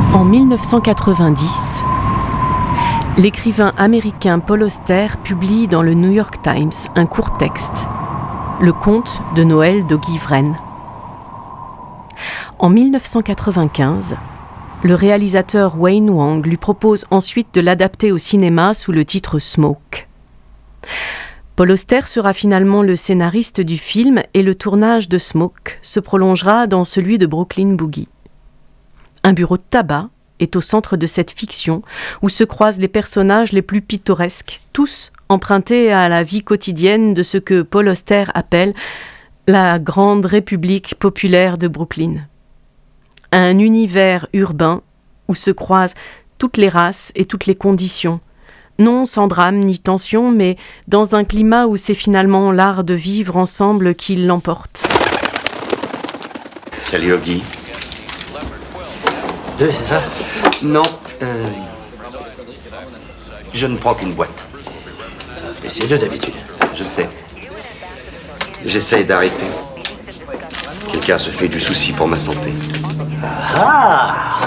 En 1990, l'écrivain américain Paul Auster publie dans le New York Times un court texte, Le conte de Noël d'Oggy Wren. En 1995, le réalisateur Wayne Wang lui propose ensuite de l'adapter au cinéma sous le titre Smoke. Paul Auster sera finalement le scénariste du film et le tournage de Smoke se prolongera dans celui de Brooklyn Boogie. Un bureau de tabac est au centre de cette fiction où se croisent les personnages les plus pittoresques, tous empruntés à la vie quotidienne de ce que Paul Auster appelle la grande république populaire de Brooklyn. Un univers urbain où se croisent toutes les races et toutes les conditions, non sans drame ni tension, mais dans un climat où c'est finalement l'art de vivre ensemble qui l'emporte. Salut Oggy. 2, c'est ça? Non, je ne prends qu'une boîte. Mais c'est 2 d'habitude. Je sais. J'essaye d'arrêter. Quelqu'un se fait du souci pour ma santé. Ah!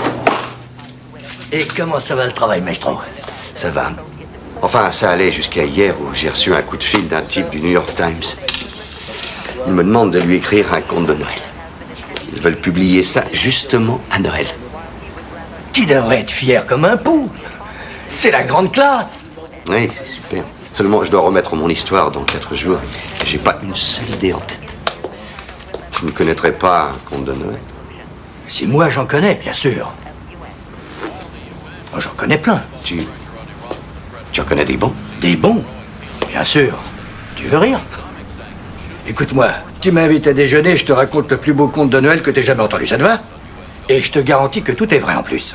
Et comment ça va le travail, maestro? Ça va. Enfin, ça allait jusqu'à hier où j'ai reçu un coup de fil d'un type du New York Times. Il me demande de lui écrire un conte de Noël. Ils veulent publier ça justement à Noël. Tu devrais être fier comme un pou. C'est la grande classe. Oui, c'est super. Seulement, je dois remettre mon histoire dans 4 jours. J'ai pas une seule idée en tête. Tu ne connaîtrais pas un conte de Noël? Si moi j'en connais, bien sûr. Moi j'en connais plein. Tu en connais des bons? Des bons? Bien sûr. Tu veux rire? Écoute-moi, tu m'invites à déjeuner, je te raconte le plus beau conte de Noël que t'aies jamais entendu, ça te va? Et je te garantis que tout est vrai en plus.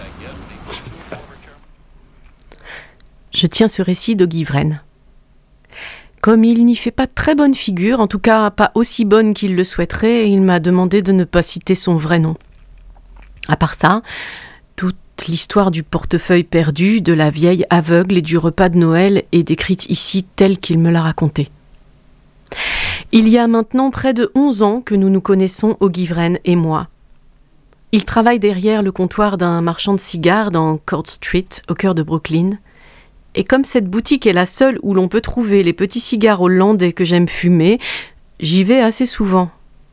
Je tiens ce récit d'Oggy Wren. Comme il n'y fait pas très bonne figure, en tout cas pas aussi bonne qu'il le souhaiterait, il m'a demandé de ne pas citer son vrai nom. À part ça, toute l'histoire du portefeuille perdu, de la vieille aveugle et du repas de Noël est décrite ici telle qu'il me l'a racontée. Il y a maintenant près de 11 ans que nous nous connaissons, Oggy Wren et moi. Il travaille derrière le comptoir d'un marchand de cigares dans Court Street, au cœur de Brooklyn. Et comme cette boutique est la seule où l'on peut trouver les petits cigares hollandais que j'aime fumer, j'y vais assez souvent.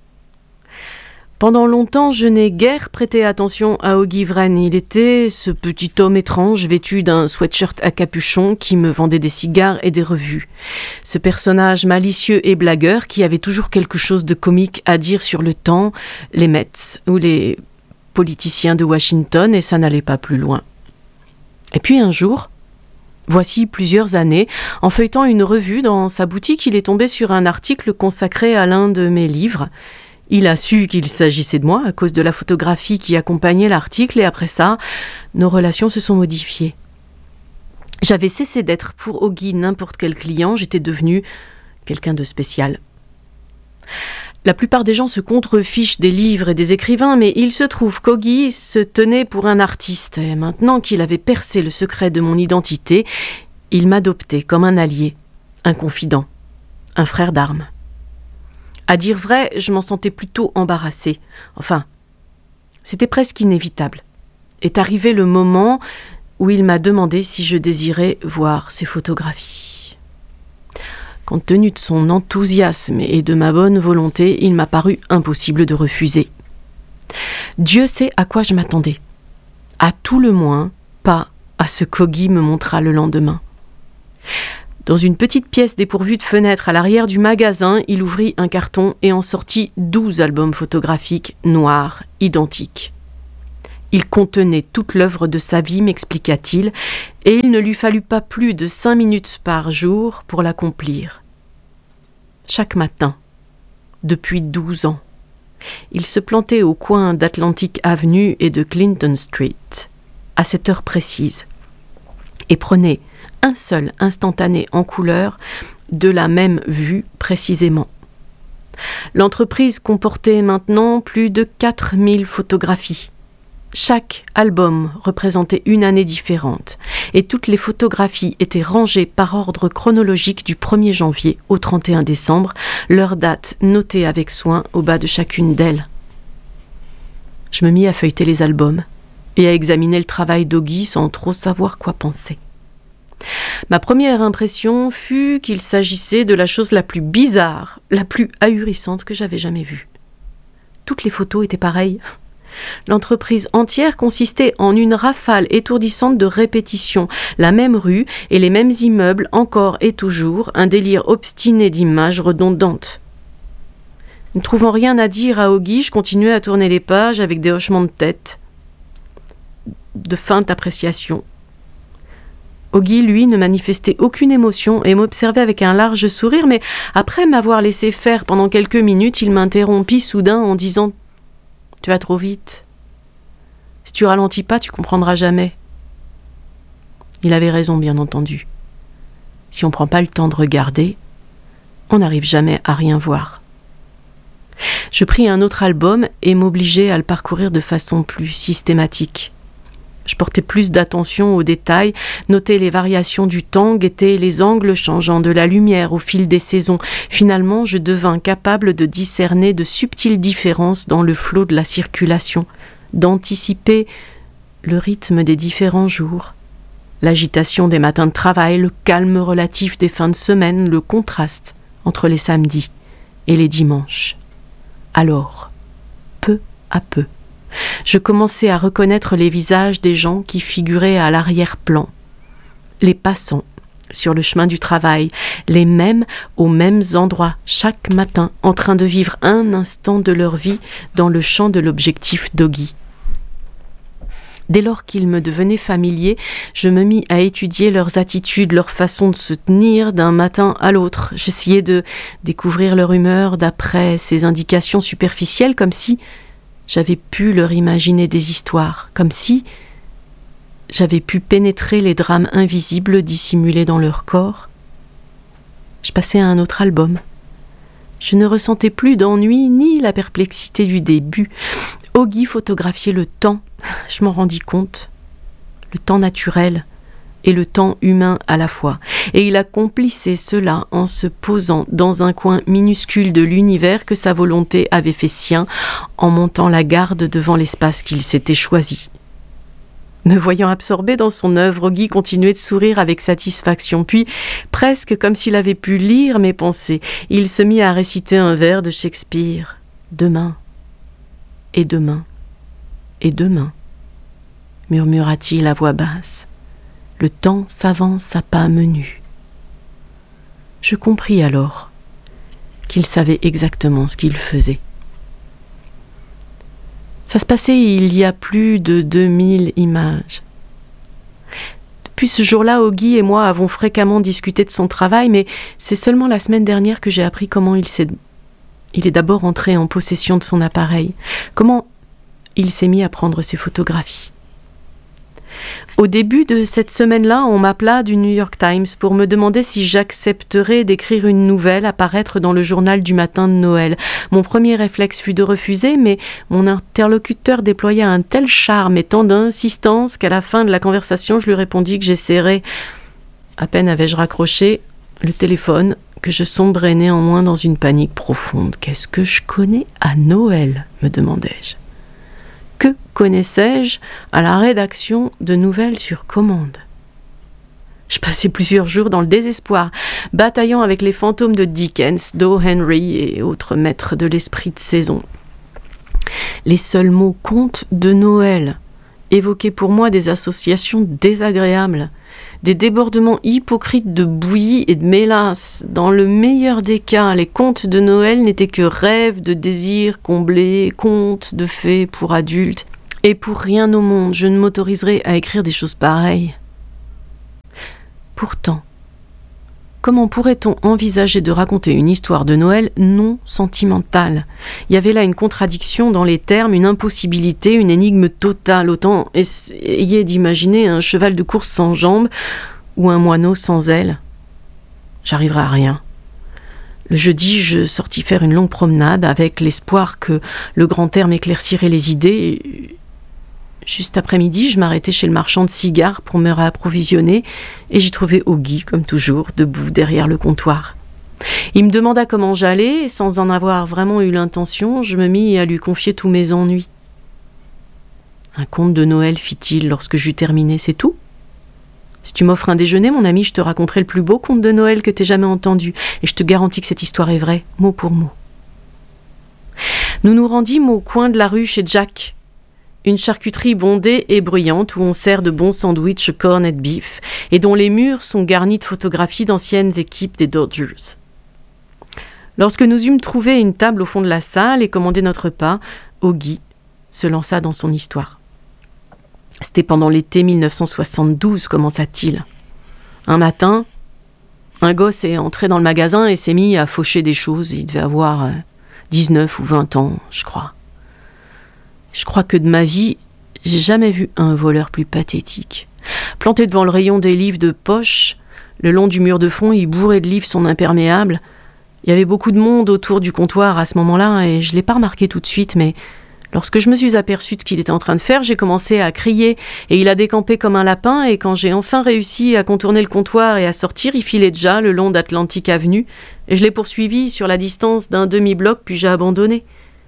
Pendant longtemps, je n'ai guère prêté attention à Oggy Wren. Il était ce petit homme étrange vêtu d'un sweatshirt à capuchon qui me vendait des cigares et des revues. Ce personnage malicieux et blagueur qui avait toujours quelque chose de comique à dire sur le temps, les Mets ou les politiciens de Washington, et ça n'allait pas plus loin. Et puis un jour, voici plusieurs années, en feuilletant une revue dans sa boutique, il est tombé sur un article consacré à l'un de mes livres. Il a su qu'il s'agissait de moi à cause de la photographie qui accompagnait l'article et après ça, nos relations se sont modifiées. J'avais cessé d'être pour Oggy n'importe quel client, j'étais devenue quelqu'un de spécial. La plupart des gens se contrefichent des livres et des écrivains, mais il se trouve qu'Oggy se tenait pour un artiste. Et maintenant qu'il avait percé le secret de mon identité, il m'adoptait comme un allié, un confident, un frère d'armes. À dire vrai, je m'en sentais plutôt embarrassée. Enfin, c'était presque inévitable. Est arrivé le moment où il m'a demandé si je désirais voir ses photographies. Compte tenu de son enthousiasme et de ma bonne volonté, il m'a paru impossible de refuser. Dieu sait à quoi je m'attendais. À tout le moins, pas à ce qu'Oggy me montra le lendemain. Dans une petite pièce dépourvue de fenêtre à l'arrière du magasin, il ouvrit un carton et en sortit 12 albums photographiques noirs, identiques. Il contenait toute l'œuvre de sa vie, m'expliqua-t-il, et il ne lui fallut pas plus de 5 minutes par jour pour l'accomplir. Chaque matin, depuis 12 ans, il se plantait au coin d'Atlantic Avenue et de Clinton Street, à cette heure précise, et prenait un seul instantané en couleur de la même vue précisément. L'entreprise comportait maintenant plus de 4000 photographies. Chaque album représentait une année différente et toutes les photographies étaient rangées par ordre chronologique du 1er janvier au 31 décembre, leur date notée avec soin au bas de chacune d'elles. Je me mis à feuilleter les albums et à examiner le travail d'Oggy sans trop savoir quoi penser. Ma première impression fut qu'il s'agissait de la chose la plus bizarre, la plus ahurissante que j'avais jamais vue. Toutes les photos étaient pareilles. L'entreprise entière consistait en une rafale étourdissante de répétitions, la même rue et les mêmes immeubles encore et toujours, un délire obstiné d'images redondantes. Ne trouvant rien à dire à Oggy, je continuais à tourner les pages avec des hochements de tête, de feinte appréciation. Oggy, lui, ne manifestait aucune émotion et m'observait avec un large sourire, mais après m'avoir laissé faire pendant quelques minutes, il m'interrompit soudain en disant « Tu vas trop vite. Si tu ralentis pas, tu comprendras jamais. » Il avait raison, bien entendu. Si on prend pas le temps de regarder, on n'arrive jamais à rien voir. Je pris un autre album et m'obligeai à le parcourir de façon plus systématique. Je portais plus d'attention aux détails, notais les variations du temps, guettais les angles changeants de la lumière au fil des saisons. Finalement, je devins capable de discerner de subtiles différences dans le flot de la circulation, d'anticiper le rythme des différents jours, l'agitation des matins de travail, le calme relatif des fins de semaine, le contraste entre les samedis et les dimanches. Alors, peu à peu, je commençais à reconnaître les visages des gens qui figuraient à l'arrière-plan, les passants sur le chemin du travail, les mêmes aux mêmes endroits chaque matin, en train de vivre un instant de leur vie dans le champ de l'objectif d'Oggy. Dès lors qu'ils me devenaient familiers, je me mis à étudier leurs attitudes, leur façon de se tenir d'un matin à l'autre. J'essayais de découvrir leur humeur d'après ces indications superficielles, comme si j'avais pu leur imaginer des histoires, comme si j'avais pu pénétrer les drames invisibles dissimulés dans leur corps. Je passais à un autre album. Je ne ressentais plus d'ennui ni la perplexité du début. Oggy photographiait le temps, je m'en rendis compte, le temps naturel et le temps humain à la fois. Et il accomplissait cela en se posant dans un coin minuscule de l'univers que sa volonté avait fait sien, en montant la garde devant l'espace qu'il s'était choisi. Me voyant absorbé dans son œuvre, Oggy continuait de sourire avec satisfaction, puis, presque comme s'il avait pu lire mes pensées, il se mit à réciter un vers de Shakespeare. « Demain, et demain, et demain », murmura-t-il à voix basse. Le temps s'avance à pas menus. Je compris alors qu'il savait exactement ce qu'il faisait. Ça se passait il y a plus de 2000 images. Depuis ce jour-là, Oggy et moi avons fréquemment discuté de son travail, mais c'est seulement la semaine dernière que j'ai appris comment il est d'abord entré en possession de son appareil, comment il s'est mis à prendre ses photographies. Au début de cette semaine-là, on m'appela du New York Times pour me demander si j'accepterais d'écrire une nouvelle à paraître dans le journal du matin de Noël. Mon premier réflexe fut de refuser, mais mon interlocuteur déploya un tel charme et tant d'insistance qu'à la fin de la conversation, je lui répondis que j'essaierais. À peine avais-je raccroché le téléphone que je sombrais néanmoins dans une panique profonde. « Qu'est-ce que je connais à Noël ?» me demandai-je. Que connaissais-je à la rédaction de nouvelles sur commande ? Je passais plusieurs jours dans le désespoir, bataillant avec les fantômes de Dickens, d'O. Henry et autres maîtres de l'esprit de saison. Les seuls mots « contes de Noël » évoquaient pour moi des associations désagréables, des débordements hypocrites de bouillie et de mélasse. Dans le meilleur des cas, les contes de Noël n'étaient que rêves de désirs comblés, contes de fées pour adultes. Et pour rien au monde, je ne m'autoriserai à écrire des choses pareilles. Pourtant, comment pourrait-on envisager de raconter une histoire de Noël non sentimentale ? Il y avait là une contradiction dans les termes, une impossibilité, une énigme totale. Autant essayer d'imaginer un cheval de course sans jambes ou un moineau sans ailes. J'arriverai à rien. Le jeudi, je sortis faire une longue promenade avec l'espoir que le grand air m'éclaircirait les idées. Juste après-midi, je m'arrêtais chez le marchand de cigares pour me réapprovisionner et j'y trouvais Oggy, comme toujours, debout derrière le comptoir. Il me demanda comment j'allais et sans en avoir vraiment eu l'intention, je me mis à lui confier tous mes ennuis. Un conte de Noël, fit-il lorsque j'eus terminé, c'est tout ? Si tu m'offres un déjeuner, mon ami, je te raconterai le plus beau conte de Noël que t'aies jamais entendu, et je te garantis que cette histoire est vraie, mot pour mot. Nous nous rendîmes au coin de la rue chez Jack, une charcuterie bondée et bruyante où on sert de bons sandwichs corned beef et dont les murs sont garnis de photographies d'anciennes équipes des Dodgers. Lorsque nous eûmes trouvé une table au fond de la salle et commandé notre repas, Augie se lança dans son histoire. C'était pendant l'été 1972, commença-t-il. Un matin, un gosse est entré dans le magasin et s'est mis à faucher des choses. Il devait avoir 19 ou 20 ans, je crois. Je crois que de ma vie, j'ai jamais vu un voleur plus pathétique. Planté devant le rayon des livres de poche, le long du mur de fond, il bourrait de livres son imperméable. Il y avait beaucoup de monde autour du comptoir à ce moment-là et je ne l'ai pas remarqué tout de suite, mais lorsque je me suis aperçue de ce qu'il était en train de faire, j'ai commencé à crier et il a décampé comme un lapin et quand j'ai enfin réussi à contourner le comptoir et à sortir, il filait déjà le long d'Atlantic Avenue et je l'ai poursuivi sur la distance d'un demi-bloc puis j'ai abandonné.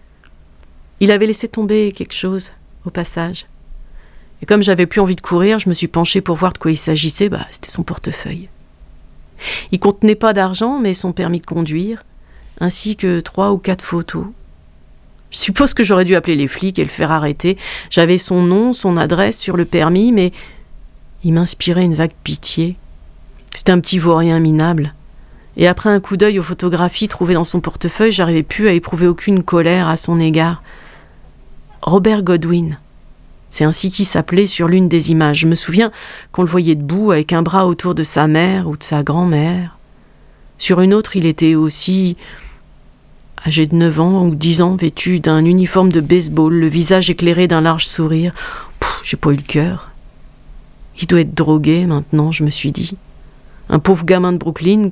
Il avait laissé tomber quelque chose au passage. Et comme j'avais plus envie de courir, je me suis penchée pour voir de quoi il s'agissait. C'était son portefeuille. Il contenait pas d'argent, mais son permis de conduire, ainsi que 3 ou 4 photos. Je suppose que j'aurais dû appeler les flics et le faire arrêter. J'avais son nom, son adresse sur le permis, mais il m'inspirait une vague pitié. C'était un petit vaurien minable. Et après un coup d'œil aux photographies trouvées dans son portefeuille, j'arrivais plus à éprouver aucune colère à son égard. Robert Godwin. C'est ainsi qu'il s'appelait sur l'une des images. Je me souviens qu'on le voyait debout avec un bras autour de sa mère ou de sa grand-mère. Sur une autre, il était aussi âgé de 9 ans ou 10 ans, vêtu d'un uniforme de baseball, le visage éclairé d'un large sourire. J'ai pas eu le cœur. Il doit être drogué maintenant, je me suis dit. Un pauvre gamin de Brooklyn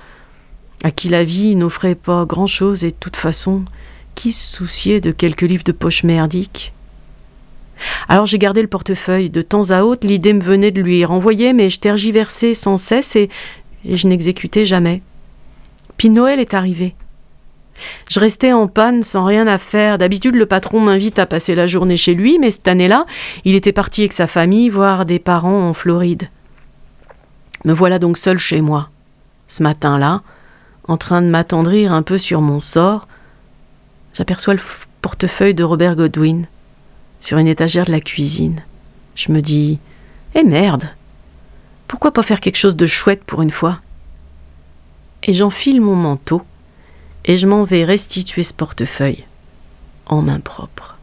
à qui la vie n'offrait pas grand-chose et de toute façon, qui se souciait de quelques livres de poche merdiques ? Alors j'ai gardé le portefeuille. De temps à autre, l'idée me venait de lui renvoyer, mais je tergiversais sans cesse et je n'exécutais jamais. Puis Noël est arrivé. Je restais en panne sans rien à faire. D'habitude, le patron m'invite à passer la journée chez lui, mais cette année-là, il était parti avec sa famille voir des parents en Floride. Me voilà donc seule chez moi. Ce matin-là, en train de m'attendrir un peu sur mon sort, j'aperçois le portefeuille de Robert Godwin sur une étagère de la cuisine. Je me dis « Eh merde, pourquoi pas faire quelque chose de chouette pour une fois ?» Et j'enfile mon manteau et je m'en vais restituer ce portefeuille en main propre.